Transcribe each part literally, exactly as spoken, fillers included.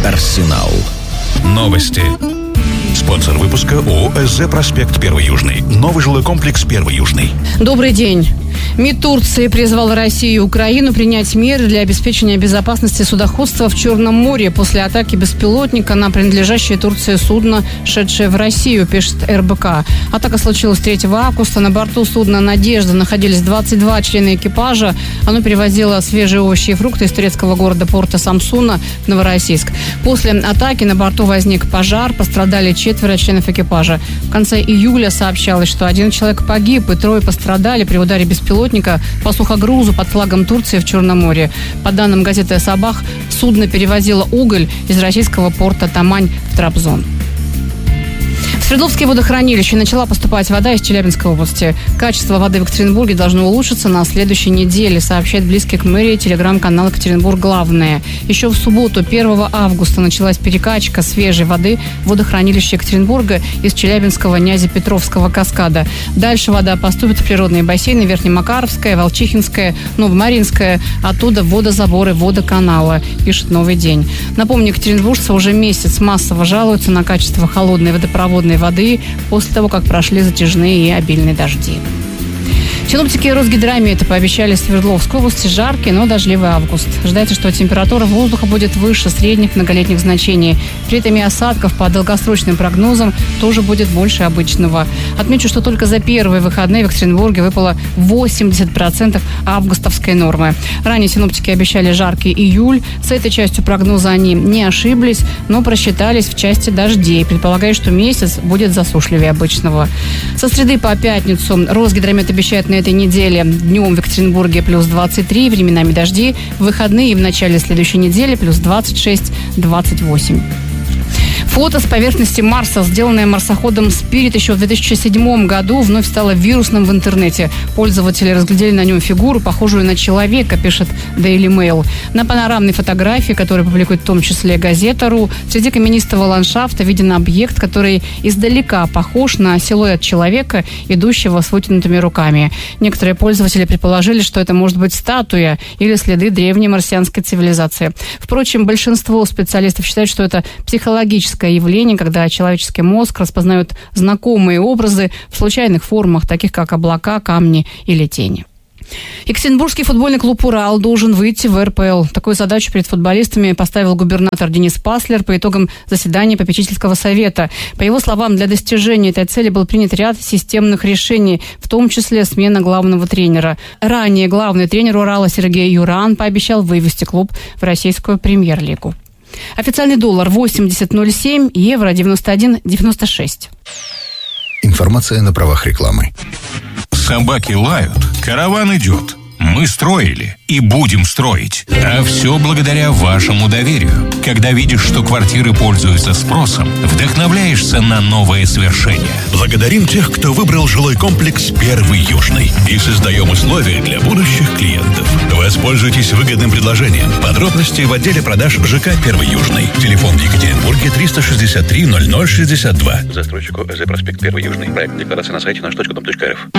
Арсенал. Новости. Спонсор выпуска ООО «СЗ Проспект Первый Южный». Новый жилой комплекс Первый Южный. Добрый день. МИД Турции призвал Россию и Украину принять меры для обеспечения безопасности судоходства в Черном море после атаки беспилотника на принадлежащее Турции судно, шедшее в Россию, пишет эр бэ ка. Атака случилась третьего августа. На борту судна «Надежда» находились двадцать два члена экипажа. Оно перевозило свежие овощи и фрукты из турецкого города порта Самсуна в Новороссийск. После атаки на борту возник пожар. Пострадали четверо членов экипажа. В конце июля сообщалось, что один человек погиб и трое пострадали при ударе беспилотника по сухогрузу под флагом Турции в Черном море. По данным газеты «Сабах», судно перевозило уголь из российского порта Тамань в Трабзон. В Свердловские водохранилища начала поступать вода из Челябинской области. Качество воды в Екатеринбурге должно улучшиться на следующей неделе, сообщает близкий к мэрии телеграм-канал «Екатеринбург Главное». Еще в субботу, первого августа, началась перекачка свежей воды в водохранилище Екатеринбурга из Челябинского Нязепетровского каскада. Дальше вода поступит в природные бассейны Верхнемакаровская, Волчихинская, Новомаринская. Оттуда водозаборы водоканала, пишет «Новый день». Напомню, екатеринбуржцы уже месяц массово жалуются на качество холодной водопроводной воды после того, как прошли затяжные и обильные дожди. Синоптики Росгидромета пообещали Свердловской области жаркий, но дождливый август. Ожидается, что температура воздуха будет выше средних многолетних значений. При этом и осадков по долгосрочным прогнозам тоже будет больше обычного. Отмечу, что только за первые выходные в Екатеринбурге выпало восемьдесят процентов августовской нормы. Ранее синоптики обещали жаркий июль. С этой частью прогноза они не ошиблись, но просчитались в части дождей, предполагая, что месяц будет засушливее обычного. Со среды по пятницу Росгидромет обещает на этой неделе днем в Екатеринбурге плюс двадцать три, временами дожди, в выходные и в начале следующей недели плюс двадцать шесть - двадцать восемь. Фото с поверхности Марса, сделанное марсоходом «Спирит» еще в две тысячи седьмом году, вновь стало вирусным в интернете. Пользователи разглядели на нем фигуру, похожую на человека, пишет Daily Mail. На панорамной фотографии, которую публикует в том числе газета точка ру, среди каменистого ландшафта виден объект, который издалека похож на силуэт человека, идущего с вытянутыми руками. Некоторые пользователи предположили, что это может быть статуя или следы древней марсианской цивилизации. Впрочем, большинство специалистов считают, что это психологическое явление, когда человеческий мозг распознает знакомые образы в случайных формах, таких как облака, камни или тени. Екатеринбургский футбольный клуб «Урал» должен выйти в эр пэ эл. Такую задачу перед футболистами поставил губернатор Денис Паслер по итогам заседания попечительского совета. По его словам, для достижения этой цели был принят ряд системных решений, в том числе смена главного тренера. Ранее главный тренер «Урала» Сергей Юран пообещал вывести клуб в российскую премьер-лигу. Официальный доллар восемьдесят ноль семь, евро девяносто один девяносто шесть. Информация на правах рекламы. Собаки лают, караван идет. Мы строили и будем строить. А все благодаря вашему доверию. Когда видишь, что квартиры пользуются спросом, вдохновляешься на новые свершения. Благодарим тех, кто выбрал жилой комплекс «Первый Южный». И создаем условия для будущих клиентов. Воспользуйтесь выгодным предложением. Подробности в отделе продаж ЖК «Первый Южный». Телефон в Екатеринбурге триста шестьдесят три ноль ноль шестьдесят два. Застройщику ЭЗ Проспект Первый Южный. Проект декларации на сайте наш точка дом точка эр эф.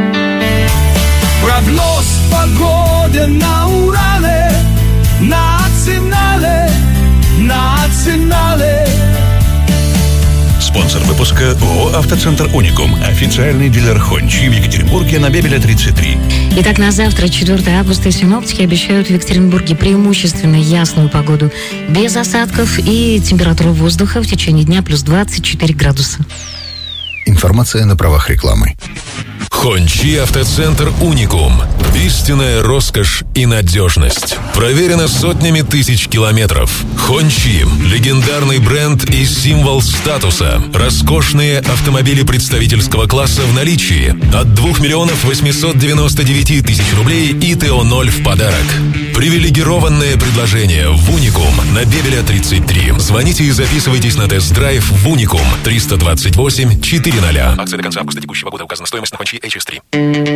Прогноз погоды на Урале, национале, национале. Спонсор выпуска ООО «Автоцентр Уникум». Официальный дилер «Хончи» в Екатеринбурге на Бебеля тридцать три. Итак, на завтра, четвёртого августа, синоптики обещают в Екатеринбурге преимущественно ясную погоду, без осадков, и температура воздуха в течение дня плюс двадцать четыре градуса. Информация на правах рекламы. Хончи «Автоцентр Уникум». Истинная роскошь и надежность. Проверено сотнями тысяч километров. Хончи – легендарный бренд и символ статуса. Роскошные автомобили представительского класса в наличии. От двух миллионов восемьсот девяносто девять тысяч рублей и тэ о ноль в подарок. Привилегированное предложение в Уникум на Бебеля тридцать три. Звоните и записывайтесь на тест-драйв в Уникум триста двадцать восемь четыреста. Акция до конца августа текущего года. Указана стоимость на Хончи эйч эс три.